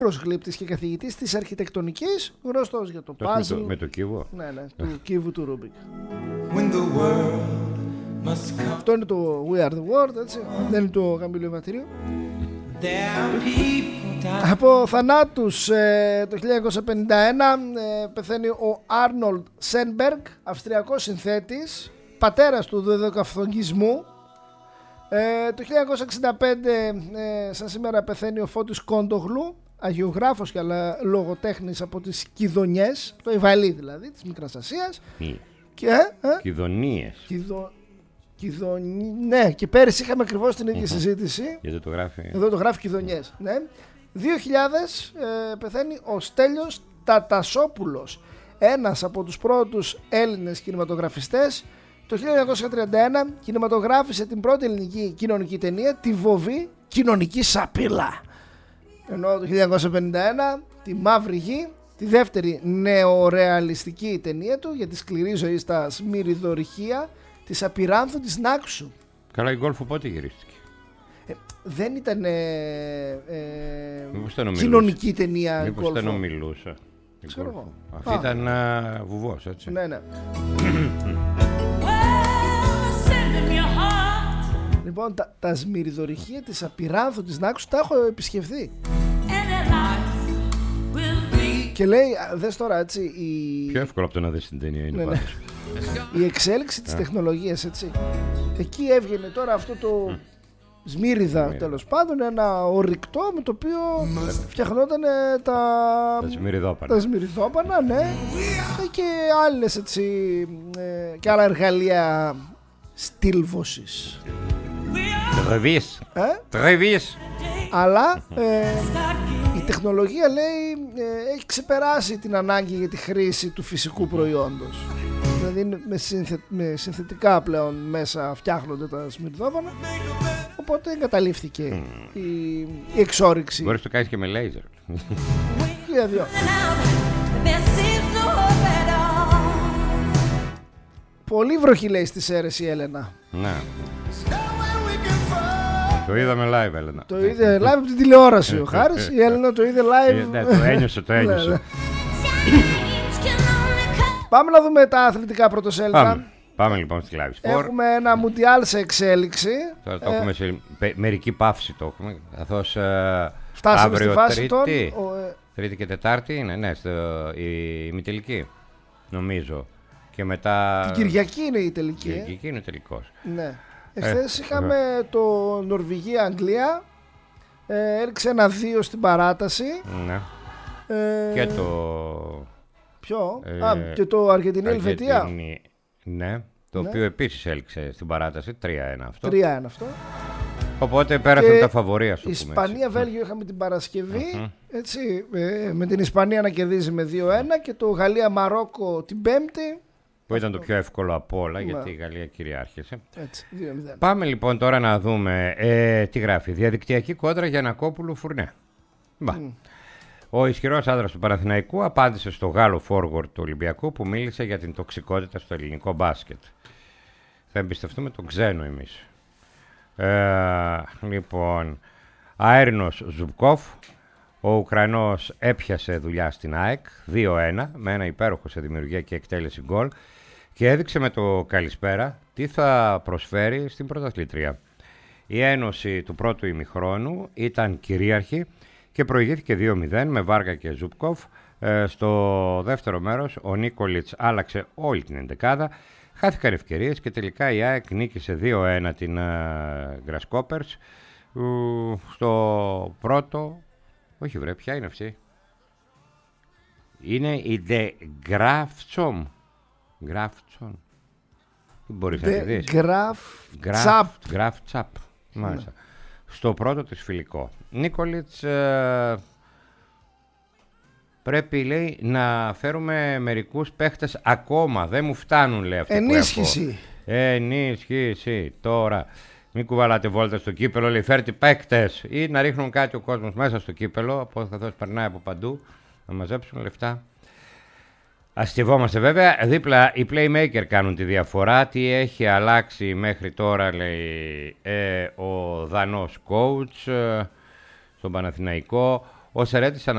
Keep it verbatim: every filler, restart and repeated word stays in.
γλύπτης και καθηγητής της αρχιτεκτονικής, γνωστός για το πάζλ. Με το κύβο. Ναι, ναι, του κύβου του Ρούμπικ. Αυτό είναι το We Are The World, έτσι. Δεν είναι το γαμήλιο εμβατήριο. Από θανάτους, ε, το χίλια εννιακόσια πενήντα ένα ε, πεθαίνει ο Άρνολντ Σένμπεργκ, αυστριακός συνθέτης, πατέρας του δωδεκαφθογγισμού. Ε, το χίλια εννιακόσια εξήντα πέντε, ε, σαν σήμερα, πεθαίνει ο Φώτης Κόντογλου, αγιογράφος και λογοτέχνης από τις Κιδωνιές, το Ιβαλί δηλαδή, της Μικράς Ασίας. Mm. Και, ε, Κιδωνίες. Κιδο... Κιδωνι... Ναι, και πέρυσι είχαμε ακριβώς την ίδια mm-hmm. συζήτηση. Γιατί το γράφει. Εδώ το γράφει Κιδωνιές. Ναι. δύο χιλιάδες ε, πεθαίνει ο Στέλιος Τατασόπουλος, ένας από τους πρώτους Έλληνες κινηματογραφιστές. Το χίλια εννιακόσια τριάντα ένα κινηματογράφησε την πρώτη ελληνική κοινωνική ταινία, τη Βοβή Κοινωνική Σαπίλα. Ενώ το χίλια εννιακόσια πενήντα ένα τη Μαύρη Γη, τη δεύτερη νεορεαλιστική ταινία του για τη σκληρή ζωή στα Σμυριδορυχεία της Απειράνθου της Νάξου. Καλά, η Γκόλφο πότε γυρίστηκε? Ε, δεν ήταν ε, ε, κοινωνική ταινία. Μήπως ήταν ο Μιλούσα? Αυτή Α. ήταν uh, βουβός, έτσι. Ναι, ναι. Λοιπόν, τα, τα Σμυριδορυχεία της Απειράνθου της Νάξου τα έχω επισκεφθεί. Και λέει, δες τώρα, έτσι, η... Πιο εύκολο από το να δεις την ταινία είναι, ναι, πάντως. Ναι. Η εξέλιξη της τεχνολογίας, έτσι. Εκεί έβγαινε τώρα αυτό το mm. Σμύριδα, Σμύριδα, τέλος πάντων, ένα ορυκτό με το οποίο φτιαχνόταν τα... Τα Σμυριδόπανα. Τα Σμυριδόπανα, ναι. Και άλλες, έτσι, και άλλα εργαλεία στήλβωσης. Τρεβείς. Ε? Τρεβείς. Αλλά ε, η τεχνολογία, λέει, ε, έχει ξεπεράσει την ανάγκη για τη χρήση του φυσικού προϊόντος. Δηλαδή με, συνθε, με συνθετικά πλέον μέσα φτιάχνονται τα Σμυριδόπανα. Οπότε εγκαταλείφθηκε mm. η, η εξόρυξη. Μπορείς να το κάνεις και με λέιζερ. Για δυο. Πολύ βροχή, λέει, στις Σέρρες η Έλενα. Ναι. Το είδαμε live, Έλενα. Το είδε live από την τηλεόραση ο Χάρης. Η Έλενα το είδε live. Ναι, το ένιωσε, το ένιωσε. Πάμε να δούμε τα αθλητικά πρωτοσέλιδα. Πάμε, πάμε λοιπόν στη Live Sport. Έχουμε ένα Μουντιάλ σε εξέλιξη. Τώρα το ε... έχουμε σε μερική παύση, το έχουμε. Καθώς ε, φτάσαμε αύριο στη φάση τρίτη, των... Ο, ε... τρίτη και Τετάρτη είναι, ναι, στο, η ημιτελική, νομίζω. Και μετά... Την Κυριακή είναι η τελική. Η Κυριακή είναι ο τελικός. Ναι. Εχθές ε, είχαμε ε, το Νορβηγία-Αγγλία. Ε, έριξε ένα δύο στην παράταση. Ναι. Ε, και το... Ποιο? Ε, Α, και το Αργεντινή-Ελβετία. Ναι. Το ναι. οποίο επίσης έληξε στην παράταση. τρία ένα αυτό. τρία ένα αυτό. Οπότε πέρασαν τα φαβορία, σου πούμε. Ισπανία-Βέλγιο είχαμε την Παρασκευή. Mm-hmm. Έτσι, ε, με την Ισπανία να κερδίζει με δύο ένα και το Γαλλία-Μαρόκο την Πέμπτη. Που ήταν το πιο εύκολο από όλα, ναι. γιατί η Γαλλία κυριάρχησε. Έτσι, δύο μηδέν. Πάμε λοιπόν τώρα να δούμε ε, τι γράφει. Διαδικτυακή κόντρα Γιαννακόπουλου Φουρνέ. Μπα. Mm. Ο ισχυρός άντρας του Παναθηναϊκού απάντησε στο Γάλλο forward του Ολυμπιακού που μίλησε για την τοξικότητα στο ελληνικό μπάσκετ. Θα εμπιστευτούμε τον ξένο εμείς. Ε, λοιπόν, Αέρινος Ζουμπκόφ. Ο Ουκρανός έπιασε δουλειά στην ΑΕΚ δύο ένα με ένα υπέροχο σε δημιουργία και εκτέλεση γκολ και έδειξε με το καλησπέρα τι θα προσφέρει στην πρωταθλήτρια. Η ένωση του πρώτου ημιχρόνου ήταν κυρίαρχη και προηγήθηκε δύο μηδέν με Βάργα και Ζουμπκόφ. Ε, στο δεύτερο μέρος ο Νίκολιτς άλλαξε όλη την εντεκάδα, χάθηκαν ευκαιρίες και τελικά η ΑΕΚ νίκησε δύο ένα την Γκρασκόπερς. Uh, στο πρώτο, όχι βρε, ποια είναι αυτή? Είναι η De Graafschap. Graafschap. Τι μπορείς να τη δεις? Graafschap. Graafschap. Μάλιστα. Στο πρώτο της φιλικό. Νίκολιτς, ε, πρέπει, λέει, να φέρουμε μερικούς παίχτες ακόμα. Δεν μου φτάνουν, λέει, αυτό. Ενίσχυση. Ενίσχυση. Τώρα, μην κουβαλάτε βόλτα στο κύπελο, λέει, φέρτε παίκτες. Ή να ρίχνουν κάτι ο κόσμος μέσα στο κύπελο, καθώς περνάει από παντού, να μαζέψουν λεφτά. Αστευόμαστε βέβαια. Δίπλα οι playmaker κάνουν τη διαφορά. Τι έχει αλλάξει μέχρι τώρα, λέει, ε, ο Δανός coach ε, στον Παναθηναϊκό. Ο Σερέτης